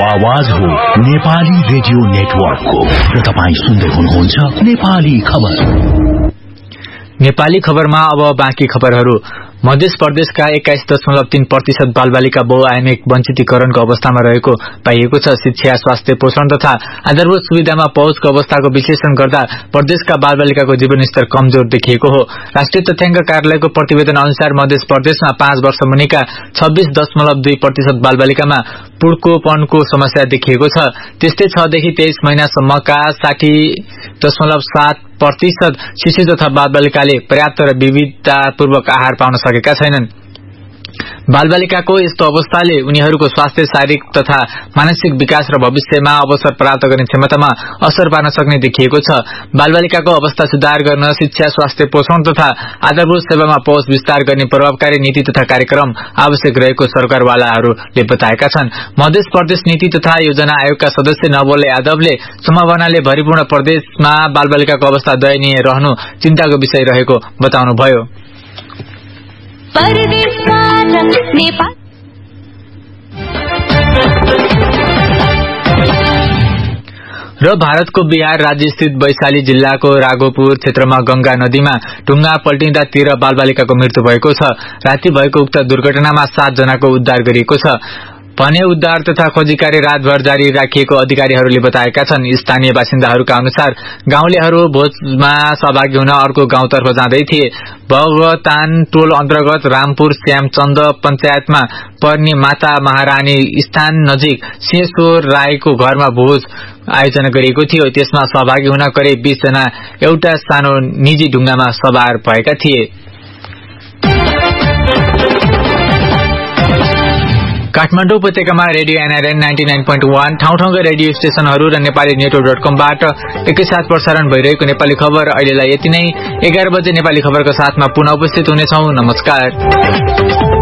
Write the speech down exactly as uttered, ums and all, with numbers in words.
आवाज हो नेपाली रेडियो नेटवर्कको र तपाई सुन्दै हुनुहुन्छ नेपाली खबर। नेपाली खबरमा अब बाँकी खबरहरू। मध्य प्रदेशका एक्काइस दशमलव तीन प्रतिशत बालबालिका बहुआयामिक वञ्चितीकरणको अवस्थामा रहेको पाइएको छ। शिक्षा, स्वास्थ्य, पोषण तथा आधारभूत सुविधामा पहुँचको अवस्थाको विश्लेषण गर्दा प्रदेशका बालबालिकाको जीवनस्तर कमजोर देखिएको हो। राष्ट्रिय तथ्याङ्क कार्यालयको प्रतिवेदन अनुसार मध्य प्रदेशमा पाँच वर्ष मुनिका छब्बीस दशमलव दुई प्रतिशत बालबालिकामा पुड्कोपनको समस्या देखिएको छ। त्यस्तै छ देखि तेइस महिनासम्मका साठी दशमलव सात प्रतिशत शिशु तथा बालबालिकाले पर्याप्त र विविधतापूर्वक आहार पाउन सकेका छैनन्। बालबालिकाको यस्तो अवस्थाले उनीहरूको स्वास्थ्य, शारीरिक तथा मानसिक विकास र भविष्यमा अवसर प्राप्त गर्ने क्षमतामा असर पार्न सक्ने देखिएको छ। बालबालिकाको अवस्था सुधार गर्न शिक्षा, स्वास्थ्य, पोषण तथा आधारभूत सेवामा पहुँच विस्तार गर्ने प्रभावकारी नीति तथा कार्यक्रम आवश्यक रहेको सरकारवालाहरूले बताएका छन्। मध्य प्रदेश नीति तथा योजना आयोगका सदस्य नवल यादवले सम्भावनाले भरिपूर्ण प्रदेशमा बालबालिकाको अवस्था दयनीय रहनु चिन्ताको विषय रहेको बताउनुभयो। र भारतको बिहार राज्य स्थित वैशाली जिल्लाको राघोपुर क्षेत्रमा गंगा नदीमा ढुङ्गा पल्टिँदा तेह्र बालबालिकाको मृत्यु भएको छ। राति भएको उक्त दुर्घटनामा सात जनाको उद्धार गरिएको छ भने उद्धार तथा खोजी कार्य रातभर जारी राखिएको अधिकारीहरूले बताएका छन्। स्थानीय बासिन्दाहरूका अनुसार गाउँलेहरू भोजमा सहभागी हुन अर्को गाउँतर्फ जाँदै थिए। भगतान टोल अन्तर्गत रामपुर श्यामचन्द पञ्चायतमा पर्ने माता महारानी स्थान नजिक सिंहेश्वर राईको घरमा भोज आयोजना गरिएको थियो। त्यसमा सहभागी हुन करिब बीस जना एउटा सानो निजी ढुङ्गामा सवार भएका थिए। काठमाडौँ उपत्यकामा radio NRN ninety nine point one ठाउँ ठाउँका रेडियो स्टेशनहरू र नेपाली नेटवर्क डट कमबाट एकैसाथ प्रसारण भइरहेको नेपाली खबर अहिलेलाई यति नै। एघार बजे नेपाली खबरको साथमा पुनः उपस्थित हुनेछौं। नमस्कार।